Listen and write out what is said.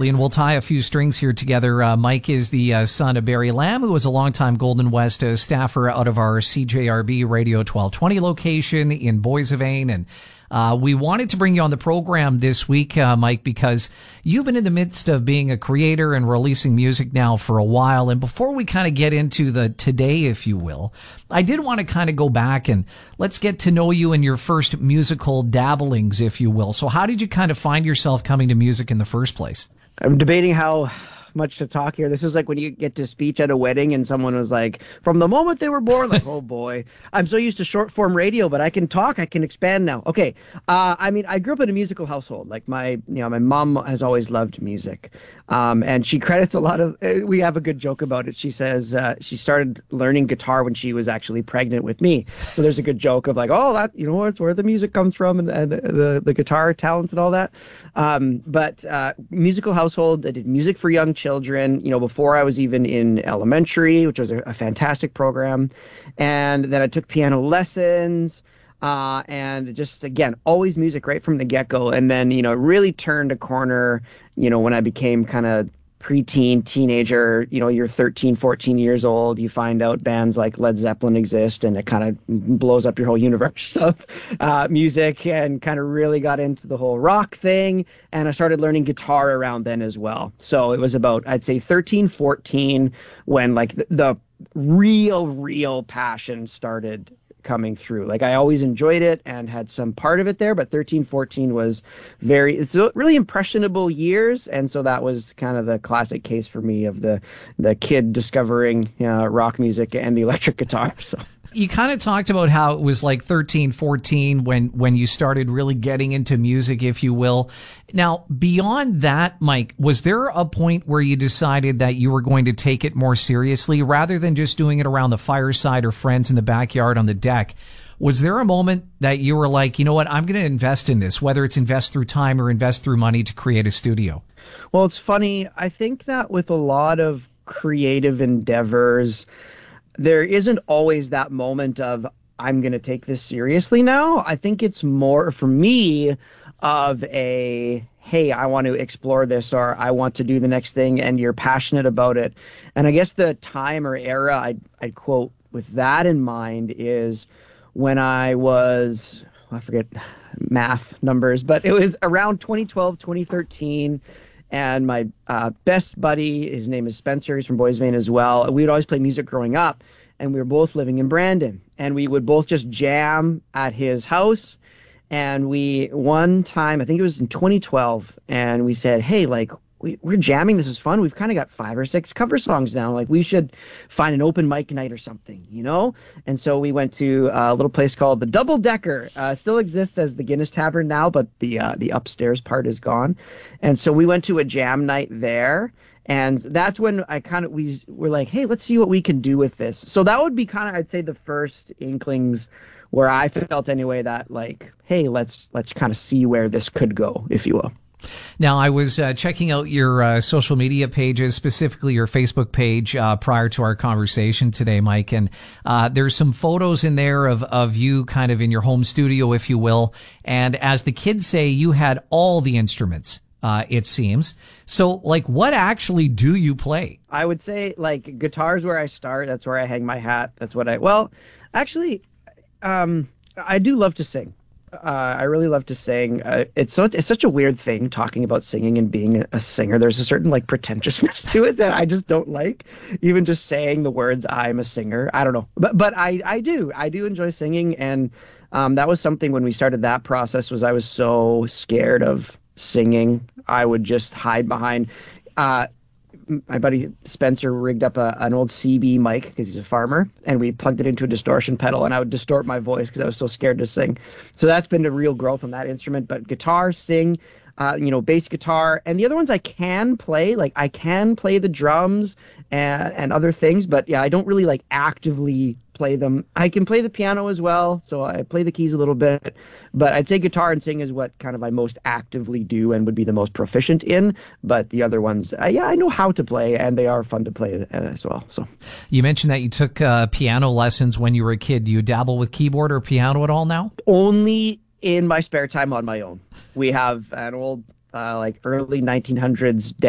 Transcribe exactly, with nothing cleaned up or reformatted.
shortly, and we'll tie a few strings here together. Uh, Mike is the uh, son of Barry Lamb, who was a longtime Golden West uh, staffer out of our C J R B Radio twelve twenty location in Boissevain, and Uh, we wanted to bring you on the program this week, uh, Mike, because you've been in the midst of being a creator and releasing music now for a while. And before we kind of get into the today, if you will, I did want to kind of go back and let's get to know you in your first musical dabblings, if you will. So how did you kind of find yourself coming to music in the first place? I'm debating how much to talk here. This is like when you get to speech at a wedding and someone was like, from the moment they were born, like, oh boy, I'm so used to short form radio, but I can talk, I can expand now. Okay. Uh, I mean, I grew up in a musical household. Like my, you know, my mom has always loved music. Um, and she credits a lot of, uh, we have a good joke about it. She says, uh, she started learning guitar when she was actually pregnant with me. So there's a good joke of like, oh, that, you know, it's where the music comes from and, and the, the guitar talent and all that. Um, but, uh, musical household, I did music for young children, you know, before I was even in elementary, which was a, a fantastic program. And then I took piano lessons, uh, and just, again, always music right from the get-go. And then, you know, really turned a corner, you know, when I became kind of preteen, teenager, you know, you're thirteen, fourteen years old, you find out bands like Led Zeppelin exist, and it kind of blows up your whole universe of uh, music, and kind of really got into the whole rock thing. And I started learning guitar around then as well. So it was about, I'd say thirteen, fourteen when like the, the real, real passion started coming through. Like I always enjoyed it and had some part of it there, but thirteen, fourteen was very, it's really impressionable years. And so that was kind of the classic case for me of the, the kid discovering uh, rock music and the electric guitar. So you kind of talked about how it was like thirteen, fourteen when, when you started really getting into music, if you will. Now, beyond that, Mike, was there a point where you decided that you were going to take it more seriously rather than just doing it around the fireside or friends in the backyard on the deck? Was there a moment that you were like, you know what, I'm going to invest in this, whether it's invest through time or invest through money to create a studio? Well, it's funny. I think that with a lot of creative endeavors, there isn't always that moment of, I'm going to take this seriously now. I think it's more, for me, of a, hey, I want to explore this, or I want to do the next thing, and you're passionate about it. And I guess the time or era I'd, I'd quote with that in mind is when I was, I forget math numbers, but it was around twenty twelve, twenty thirteen. And my uh, best buddy, his name is Spencer, he's from Boissevain as well. We would always play music growing up, and we were both living in Brandon. And we would both just jam at his house. And we, one time, I think it was in twenty twelve, and we said, hey, like, we, we're jamming, this is fun. We've kind of got five or six cover songs now. Like, we should find an open mic night or something, you know? And so we went to a little place called the Double Decker. Uh, still exists as the Guinness Tavern now, but the uh, the upstairs part is gone. And so we went to a jam night there. And that's when I kind of, we were like, hey, let's see what we can do with this. So that would be kind of, I'd say, the first inklings where I felt anyway that like, hey, let's let's kind of see where this could go, if you will. Now, I was uh, checking out your uh, social media pages, specifically your Facebook page, uh, prior to our conversation today, Mike. And uh, there's some photos in there of, of you kind of in your home studio, if you will. And as the kids say, you had all the instruments, uh, it seems. So, like, what actually do you play? I would say, like, guitar's where I start. That's where I hang my hat. That's what I, well, actually, um, I do love to sing. Uh, I really love to sing. Uh, it's so it's such a weird thing talking about singing and being a singer. There's a certain like pretentiousness to it that I just don't like. Even just saying the words "I'm a singer," I don't know, but but I I do I do enjoy singing, and um, that was something when we started that process. Was I was so scared of singing, I would just hide behind. Uh, my buddy Spencer rigged up a, an old C B mic because he's a farmer, and we plugged it into a distortion pedal, and I would distort my voice because I was so scared to sing. So that's been a real growth on that instrument. But guitar, sing, uh, you know, bass guitar, and the other ones I can play. Like I can play the drums and, and other things, but yeah, I don't really like actively play them. I can play the piano as well, so I play the keys a little bit. But I'd say guitar and sing is what kind of I most actively do and would be the most proficient in. But the other ones, uh, yeah, I know how to play, and they are fun to play uh, as well. So you mentioned that you took uh, piano lessons when you were a kid. Do you dabble with keyboard or piano at all now? Only in my spare time on my own. We have an old, uh, like early nineteen hundreds